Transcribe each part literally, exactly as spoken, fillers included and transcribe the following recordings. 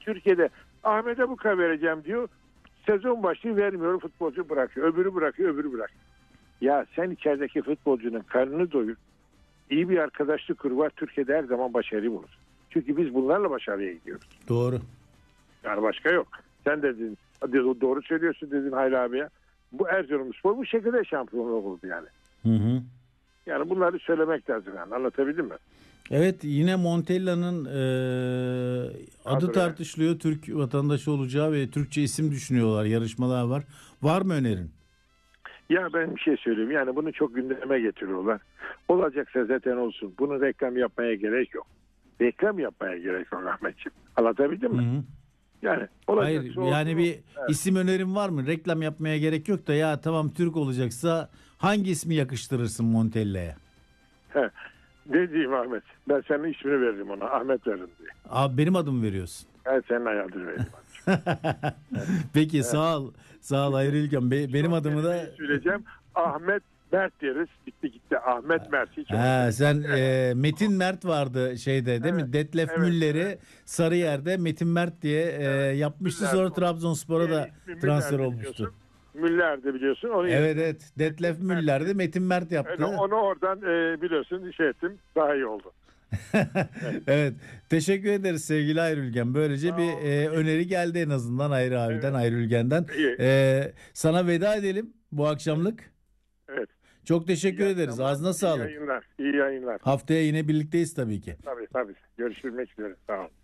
Türkiye'de Ahmet'e bu kadar vereceğim diyor. Sezon başı vermiyor, futbolcu bırakıyor. Öbürü bırakıyor, öbürü bırakıyor. Ya sen içerideki futbolcunun karnını doyur. İyi bir arkadaşlık kur var. Türkiye'de her zaman başarı bulur. Çünkü biz bunlarla başarıya gidiyoruz. Doğru. Yani başka yok. Sen dedin, doğru söylüyorsun dedin Hayri abiye. Bu Erzurumspor bu şekilde şampiyonluk oldu yani. Hı hı. Yani bunları söylemek lazım yani. Anlatabildim mi? Evet, yine Montella'nın e, adı Adı tartışılıyor. Türk vatandaşı olacağı ve Türkçe isim düşünüyorlar. Yarışmalar var. Var mı önerin? Ya ben bir şey söyleyeyim. Yani bunu çok gündeme getiriyorlar. Olacaksa zaten olsun. Bunu reklam yapmaya gerek yok. Reklam yapmaya gerek yok Ahmetciğim. Anlatabildim mi? Hı hı. Yani Hayır, olacaksa olsun. yani bir Evet. isim önerin var mı? Reklam yapmaya gerek yok da ya tamam Türk olacaksa hangi ismi yakıştırırsın Montella'ya? He. Ne diyeyim Ahmet? Ben senin ismini veririm ona. Ahmet veririm diye. Abi benim adımı veriyorsun. Ben senin ayağını veririm. Peki Evet. sağ ol. Sağ ol Hayri İlkan. Be- benim adımı da söyleyeceğim. Ahmet Mert deriz. Bitti gitti. Ahmet Mert. Hiç ha, sen e, Metin Mert vardı şeyde değil Evet, mi? Detlef evet, Müller'i evet. Sarıyer'de Metin Mert diye e, yapmıştı. Müller. Sonra Trabzonspor'a da İsmi transfer Müller'di olmuştu. biliyorsun. Müller'di biliyorsun. Onu Evet evet. Detlef Müller'di. Metin Mert yaptı. Yani onu oradan e, biliyorsun şey ettim. Daha iyi oldu. Evet. Teşekkür ederiz sevgili Hayri Ülgen. Böylece Sağ bir ol. e, öneri geldi en azından Hayri abiden, Evet. Hayri Ülgen'den. İyi. E, sana veda edelim bu akşamlık. Evet. Çok teşekkür İyi ederiz. akşamlar, Ağzına iyi sağlık. yayınlar. İyi yayınlar. Haftaya yine birlikteyiz tabii ki. Tabii tabii. Görüşmek üzere. Sağ ol.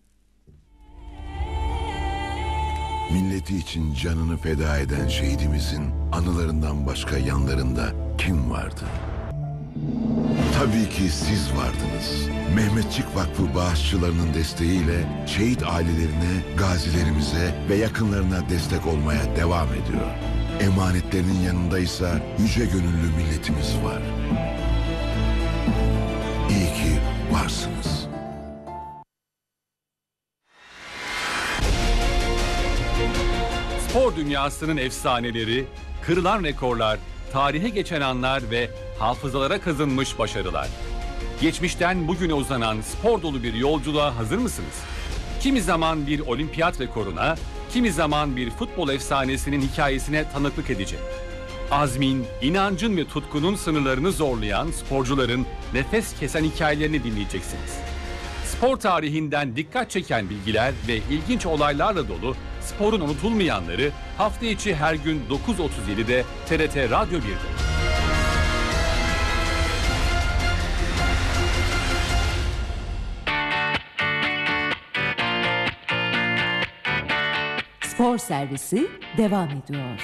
Milleti için canını feda eden şehidimizin anılarından başka yanlarında kim vardı? Tabii ki siz vardınız. Mehmetçik Vakfı bağışçılarının desteğiyle şehit ailelerine, gazilerimize ve yakınlarına destek olmaya devam ediyor. Emanetlerinin yanındaysa yüce gönüllü milletimiz var. İyi ki varsınız. Spor dünyasının efsaneleri, kırılan rekorlar, tarihe geçen anlar ve hafızalara kazınmış başarılar. Geçmişten bugüne uzanan spor dolu bir yolculuğa hazır mısınız? Kimi zaman bir olimpiyat rekoruna, kimi zaman bir futbol efsanesinin hikayesine tanıklık edecek. Azmin, inancın ve tutkunun sınırlarını zorlayan sporcuların nefes kesen hikayelerini dinleyeceksiniz. Spor tarihinden dikkat çeken bilgiler ve ilginç olaylarla dolu sporun unutulmayanları hafta içi her gün dokuz otuz yedi'de T R T Radyo bir'de. Spor servisi devam ediyor.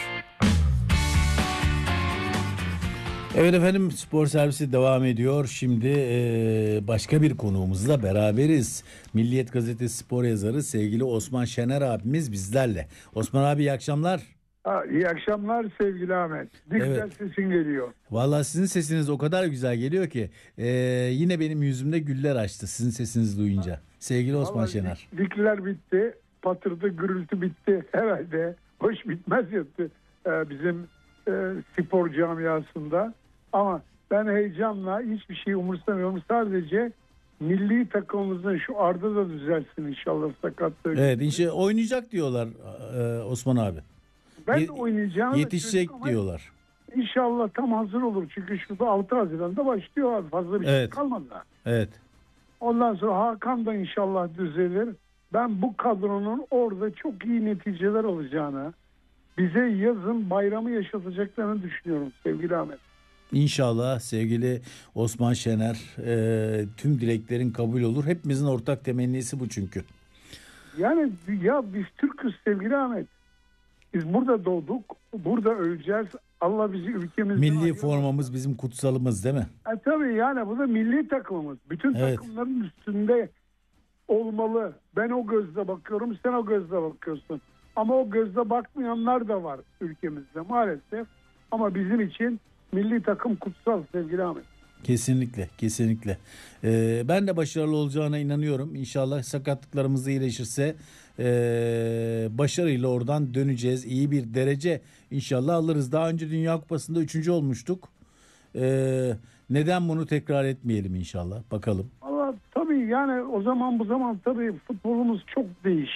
Evet efendim, spor servisi devam ediyor. Şimdi e, başka bir konuğumuzla beraberiz. Milliyet Gazetesi spor yazarı sevgili Osman Şener abimiz bizlerle. Osman abi iyi akşamlar. Ha, iyi akşamlar sevgili Ahmet. Ne Evet. güzel sesin geliyor. Vallahi sizin sesiniz o kadar güzel geliyor ki e, yine benim yüzümde güller açtı sizin sesinizi duyunca. Sevgili Osman Vallahi Şener. lig- Ligler bitti. Patırdı, gürültü bitti herhalde. Hoş bitmez yattı ee, bizim e, spor camiasında. Ama ben heyecanla hiçbir şey umursamıyorum. Sadece milli takımımızın şu Arda da düzelsin inşallah sakatlığı. Evet, inşallah oynayacak diyorlar e, Osman abi. Ben Ye- de oynayacağım. Yetişecek diyorlar. İnşallah tam hazır olur. Çünkü şurada altı Haziran'da başlıyor abi. Fazla bir şey Evet. kalmadı. Evet. Ondan sonra Hakan da inşallah düzelir. Ben bu kadronun orada çok iyi neticeler alacağını, bize yazın bayramı yaşatacaklarını düşünüyorum sevgili Ahmet. İnşallah sevgili Osman Şener, e, tüm dileklerin kabul olur. Hepimizin ortak temennisi bu çünkü. Yani ya biz Türk'üz sevgili Ahmet. Biz burada doğduk, burada öleceğiz. Allah bizi ülkemizden Milli ayırmasın. formamız bizim kutsalımız değil mi? E tabii yani bu da milli takımımız. Bütün Evet. takımların üstünde olmalı. Ben o gözle bakıyorum, sen o gözle bakıyorsun. Ama o gözle bakmayanlar da var ülkemizde maalesef. Ama bizim için milli takım kutsal sevgili Ahmet. Kesinlikle, kesinlikle. Ee, ben de başarılı olacağına inanıyorum. İnşallah sakatlıklarımız iyileşirse ee, başarıyla oradan döneceğiz. İyi bir derece inşallah alırız. Daha önce Dünya Kupası'nda üçüncü olmuştuk. Ee, neden bunu tekrar etmeyelim inşallah. Bakalım. Valla tabii yani o zaman bu zaman tabii futbolumuz çok değişti.